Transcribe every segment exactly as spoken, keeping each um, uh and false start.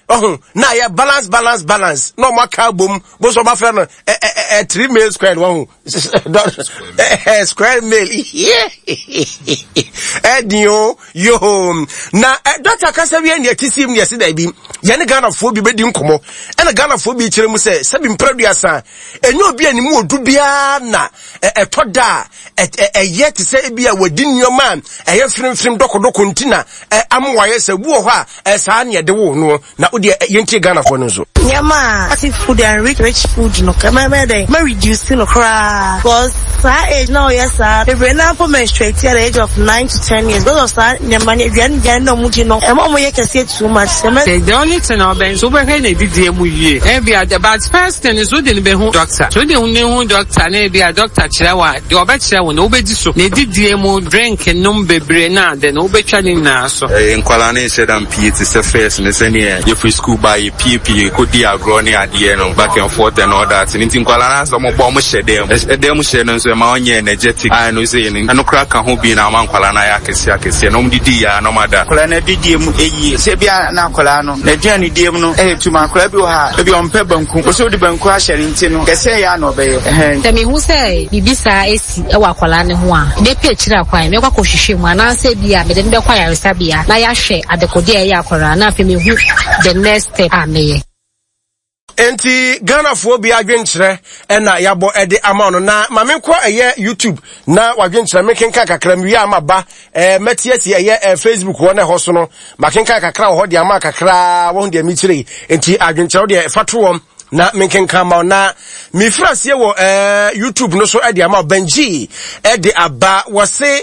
oh na ya balance balance balance no maka bom bo so ma fe no eh three mil square one square mil edio yo na doctor kasa wi ne kisim ne se da bi ye ne Ghana fo bi bedi nkomo e na Ghana fo bi kire mu se sabi mpraduasa enye obi animu odu bia na etoda eye te se bia wadi nyoma eye frim frim dokodoko ntina amwaye se bu ho a sa ne de wo no na odi yenti Ghana fo no so nyama ati food and rich rich food no kama me dey me reduce no cra cause sa age now yes sir we now for menstruate at the age of nine to ten years because of sa nyama ne aduan gan no muji no e mo mo ye kase too much the only thing now ben so be he na didi emu yie e bia the bad first thing is we dey be hu doctor so dey hu hu doctor na bia doctor kire wa the obe kire wo na obedi so na didi emu drink num bebre na then obetwa ni na so eh nkwala na se dan P T se first ne se ne you free school by P P ko di agro ne ade no back and forth and all that ni nkwala na so mo bo mo hyede dem mo hyede no so ma onye energetic I know say ni no crack ho bi na ma nkwala na ya kese akese no didi ya no mada nkwala na didi emu eyi se bia na nkwala no na dua ni diem no eh tuma nkwala bi o ha e bi on pe banku o so di banku a hyere nti no kese ya no be eh temi hu say bibisa esi e wa kwala ne ho a de pe kira kwan me kwa kohwehwe mu ana se bia me de be kwa yaresa bia na ya hwe adekode e ya kwala na pe me hu the next step ameye enti Ghana fo bi adwenkyere ena yabo ede ama no na mame kwa eye YouTube na wadwenkyere mekenka kakra mi ama ba eh metiasi eye Facebook wo na ho so no makenka kakra ho de ama kakra wo de mi kire enti adwenkyere de fatwo na mekenka ma na mi frase wo eh YouTube no so ede ama Benji ede aba wo se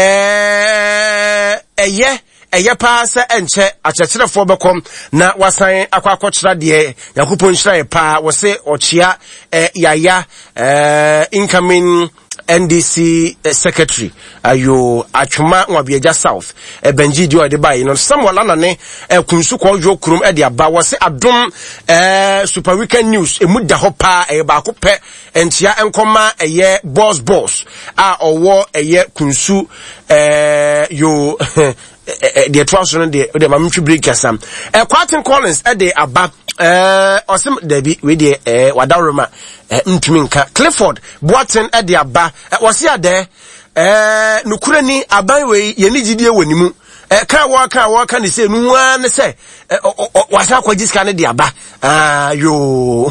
eh eye eye pa se enche akyekirefo bekom na wasan akwakokyera de yakupon hyira pa wo se ochia eh, yaya eh, incoming N D C uh, secretary ayo atwuma Nwabiaja South e Benji di o de bayi no Samuel Anane e kunsu ko jo krum e de aba wo se adom eh Super Weekend News e muda ho pa e ba ko pe entia enkoma eye boss boss a owo eye kunsu eh yo the transfer de de mamtwi break asam e Quatin Collins e de aba eh osim Debbie we de eh wadaroma eh ntumi nka Clifford Boaten e de aba wose ade eh nukurani aban we ye ni gidie wonimu eh ka wa ka wa ka ne se nu an ne se wasa kwajiska ne de aba ah yo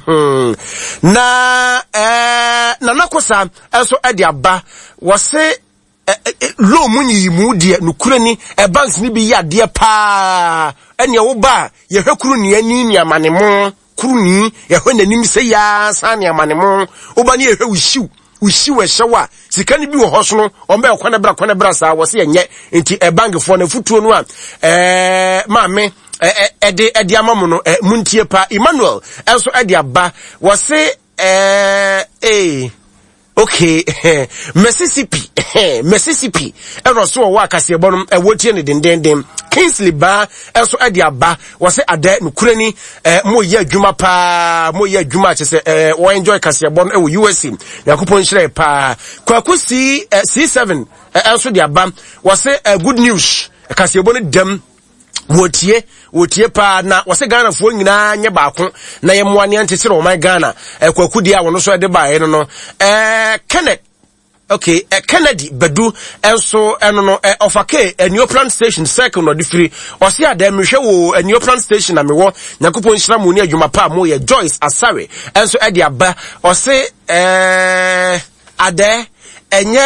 na eh na nakosa eso e de aba wose lo munyi mu de nukurani e banks ni bi ya de pa ene wo ba ye hwekuru ne ani ni amane mo kuru ni ye hwe nanim se ya san ne amane mo wo ba ne ye hwe ushiw ushiw e hyewa sika ni bi wo hoso no o mba ekwana bra kwana bra sa wo se yenye enti e bank fo na futuo no a eh maame ede ede amamu no muntie pa Emmanuel enso ede aba wo se eh eh okay Mississippi Mississippi ero so wo akase bonum e wotie ne dendendem Kingsley ba enso ade aba wo se ade nukurani mo ye adwuma pa mo ye adwuma che se wo enjoy kase bonum e wo U S A yakopon hire pa kwakusi C seven enso de aba wo se good news kase bonum dem wotie wotie pa na wose Ghana fo nyina nye baako na ye moane antesere o man Ghana kwakudi a wono so de baaye no no eh Kenneth okay eh, Kennedy Bedu enso eno no eh, ofake a new plant station circle no different wose ade mehwe wo a new plant station na mewo nyakopon hira mu ni adwuma pa mo ye Joyce Asare enso e de aba wose eh ade enye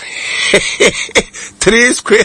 three square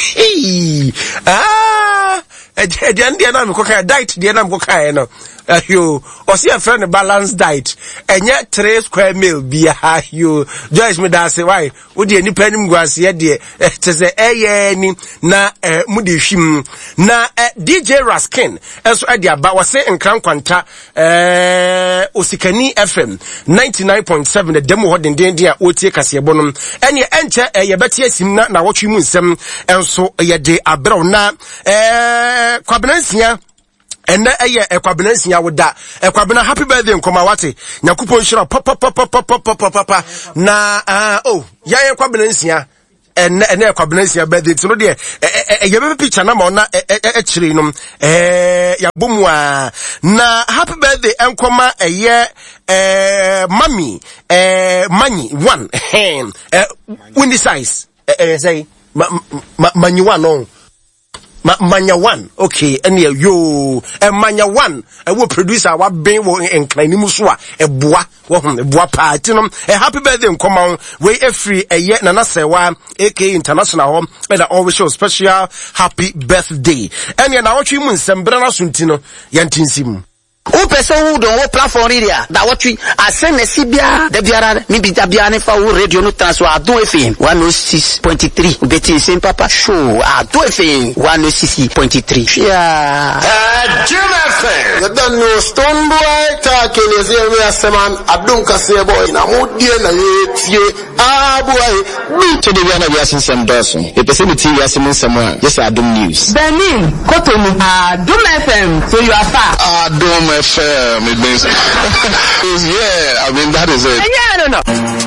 ah ejan dia na mkoka diet dia na mkoka no ayo osi a friend balance diet enye three square meal bia ayo Joyce me da say why wo de nipa nim guase de te say eye ni na mu de hwim na D J Raskin enso e de aba wo say nkran kwanta eh Osikani F M ninety-nine point seven the demo hodin den dia otie kase bonum ene enche ye beti asim na na wotwe mu nsem enso ye de abrew na eh kwabenansia ene eye ekwabenansia woda ekwabena happy birthday nkoma wate nyakupon hira papa papa papa papa na ah oh ya ekwabenansia and and e kwabena birthday so no de e ye picture na ma na e chire no eh ya bomu a na happy birthday enkoma eye eh mami eh mani one eh windy size eh say mani one no Ma, manya one, okay, and yeah, yo, and manya one, I will produce our ben and Klanimuswa, a bois, a bois partinum, a happy birthday, come on, way a free, a yet Nanasewa, aka International Home, and I always show special happy birthday. And yeah, now you mean some brana suntino, Yantinsim. O person who don't platform area that what we are send a Sibia, the Biara, maybe the Biane for radio no transfer, do a thing, one oh six point three, Betty Saint Papa show, ah, do a thing, one oh six point three. Yeah. Uh, Jim F M. You don't know Stone Boy, talking is here, we are Seman, Abdunka say boy, na Mudia, na ye, ah, boy, to the Viana, we are seeing some Dawson. The facility, we are seeing someone, yes, I do news. Benin, Kotomi, ah, Dum F M, so you are far. Ah, Dum F M, it means, yeah, I mean, that is it. Yeah, I don't know.